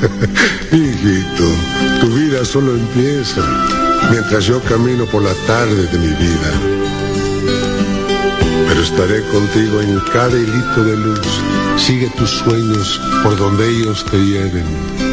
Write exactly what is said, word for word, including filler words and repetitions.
Hijito, tu vida solo empieza mientras yo camino por la tarde de mi vida. Pero estaré contigo en cada hilito de luz. Sigue tus sueños por donde ellos te lleven.